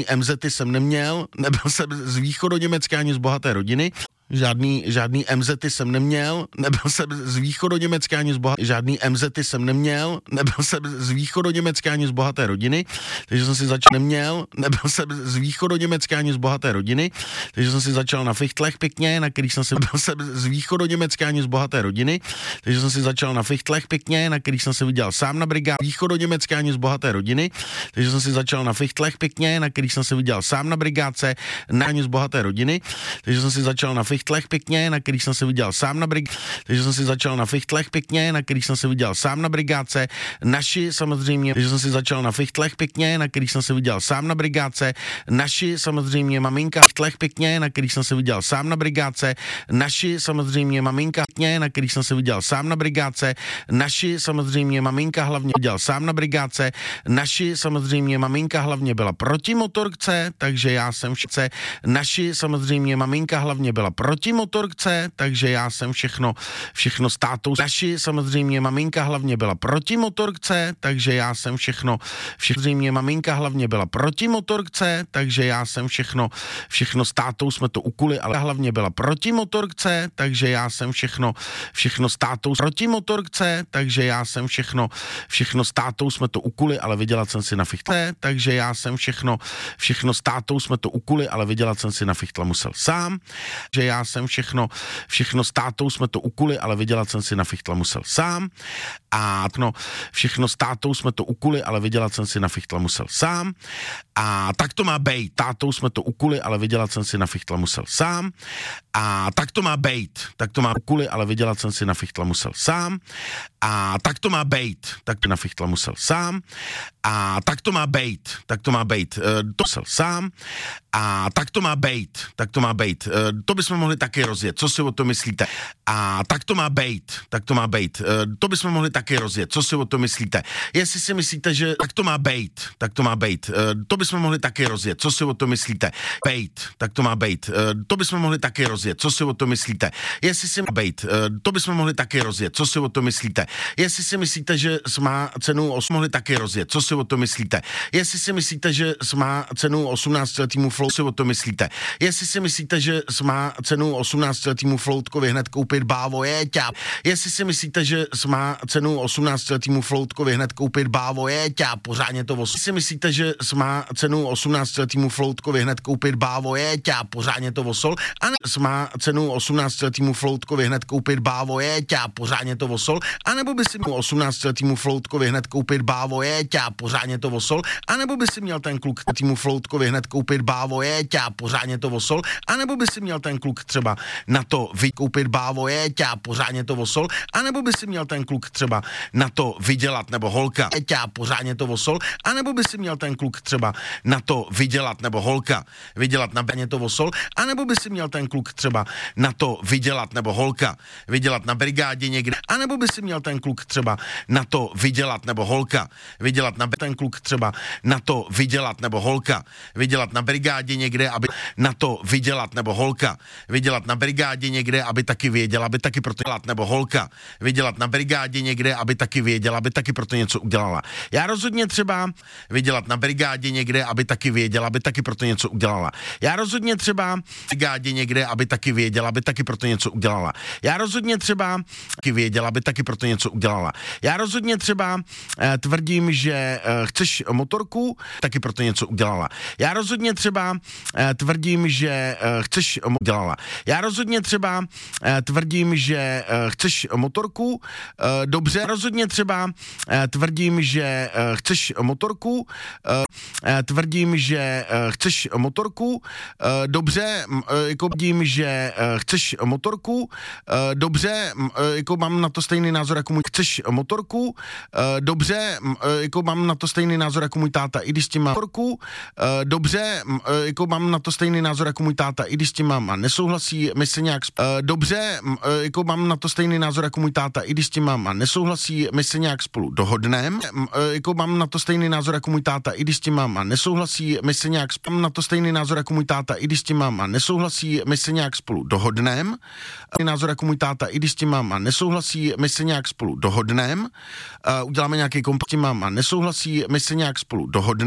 MZty jsem neměl, nebyl jsem z východoněmecké ani z bohaté rodiny. Žádný MZty jsem neměl, nebyl jsem z východoněmecké ani z žádný MZty jsem neměl, nebyl jsem z východoněmecké ani z bohaté rodiny, takže jsem si neměl, nebyl jsem z východoněmecké ani z bohaté rodiny, takže jsem si začal na fichtlech pěkně, na kterých jsem z východoněmecké ani z bohaté rodiny, takže jsem si začal na fichtlech pěkně, na kterých jsem se viděl sám na brigádě, východoněmecké ani z bohaté rodiny, takže jsem si začal na fichtlech pěkně, na kterých jsem se viděl sám na brigádce, ani z bohaté rodiny, takže jsem si začal na fichtlech pěkně, na kterých jsem se viděl sám na brigádce, takže jsem si začal na fichtlech pěkně, na kterých jsem se viděl sám na brigádce, naši samozřejmě, takže jsem si začal na fichtlech pěkně, na kterých jsem se viděl sám na brigádce, naši samozřejmě maminka fichtlech pěkně, na kterých jsem se viděl sám na brigádce, naši samozřejmě maminka pěkně, na kterých jsem se viděl sám na brigádce, naši samozřejmě maminka hlavně viděl sám na brigádce, naši samozřejmě maminka hlavně byla proti motorce, takže já jsem naši samozřejmě maminka hlavně byla proti motorce, takže já jsem všechno s tátou. Naši samozřejmě maminka hlavně byla proti motorce, takže já jsem samozřejmě maminka hlavně byla proti motorce, takže já jsem všechno s tátou jsme to ukuli, ale hlavně byla proti motorce, takže já jsem všechno s tátou proti motorce, takže já jsem všechno s tátou jsme to ukuli, ale vydělat jsem si na fichtle, takže já jsem všechno s tátou jsme to ukuli, ale vydělat jsem si na fichtla musel sám, že já jsem všechno s tátou jsme to ukuli, ale vydělat jsem si na fichtla musel sám a všechno s tátou jsme to ukuli, ale vydělat jsem si na fichtla musel sám a tak to má bejt, tátou jsme to ukuli, ale vydělat jsem si na fichtla musel sám a tak to má bejt, tak to má ukuli, ale vydělat jsem si na fichtla musel sám a tak to má bejt, tak to na fichtla musel sám a tak to má bejt, to musel sám a tak to má bejt, to bychom mohli taky rozjet, co si o to myslíte? A tak to má bejt, to bychom mohli taky rozjet, co si o to myslíte? Jestli si myslíte, že tak to má bejt, to bychom mohli taky rozjet, co si o to myslíte? Bejt, tak to má bejt, to bychom mohli taky rozjet, co si o to myslíte? Jestli si bejt, to bychom mohli taky rozjet, co si o to myslíte? Jestli si myslíte, že má cenu 8, mohli taky rozjet, co si o to myslíte? Jestli si myslíte, že má cenu 18letýmu flow, co si o to myslíte? Jestli si myslíte, že má cenu 18letýmu floutkovi hned koupit bávo jeťa. Jestli si myslíte, že má cenu 18letýmu floutkovi hned koupit bávo jeťa, pořádně to vosol. Jestli si myslíte, že má cenu 18letýmu floutkovi hned koupit bávo jeťa, pořádně to vosol. A ne má cenu 18letýmu floutkovi hned koupit bávo jeťa, pořádně to vosol. A nebo by si měl 18letýmu floutkovi hned koupit bávo jeťa, pořádně to vosol. A nebo by si měl ten kluk týmu floutkovi hned koupit bávo jeťa, pořádně to vosol. A nebo by si měl ten kluk třeba na to vykoupit bávo jeťa, pořádně to vosol, anebo by si měl ten kluk třeba na to vydělat, nebo holka jeťa, pořádně to vosol, anebo by si měl ten kluk třeba na to vydělat, nebo holka vydělat na beně to vosol, anebo by si měl ten kluk třeba na to vydělat, nebo holka vydělat na brigádě někde, anebo by si měl ten kluk třeba na to vydělat, nebo holka vydělat na ten kluk třeba na to vydělat, nebo holka vydělat na brigádě někde, aby na to vydělat, nebo holka vydělat na brigádě někde, aby taky věděla, aby taky proto dělat, nebo holka vydělat na brigádě někde, aby taky věděla, aby taky proto něco udělala. Já rozhodně třeba vydělat na brigádě někde, aby taky věděla, aby taky proto něco udělala. Já rozhodně třeba brigádě někde, aby taky věděla, aby taky proto něco udělala. Já rozhodně třeba taky věděla, aby taky proto něco udělala. Já rozhodně třeba tvrdím, že chceš motorku, taky proto něco udělala. Já rozhodně třeba tvrdím, že chceš udělala. Já rozhodně třeba tvrdím, že chceš motorku, dobře, rozhodně třeba tvrdím, že chceš motorku, tvrdím, že chceš motorku, dobře, jako tvrdím, že chceš motorku, dobře, jako mám na to stejný názor jako můj, chceš motorku, dobře, jako mám na to stejný názor jako můj táta, i když s tím mám motorku, dobře, jako mám na to stejný názor jako můj táta, i když s tím máma nesouhlasí, my se nějak, dobře, jako mám na to stejný názor jako můj táta, i když s tím máma nesouhlasí, my se nějak spolu dohodneme, jako mám na to stejný názor jako můj táta, i když s tím máma nesouhlasí, my se nějak, mám na to stejný názor jako můj táta, i když s tím máma nesouhlasí, my se nějak spolu dohodneme, názor jako můj táta, i když s tím máma nesouhlasí, my se nějak spolu dohodneme, uděláme nějaký kompromis, s tím máma nesouhlasí, my se nějak spolu dohodneme.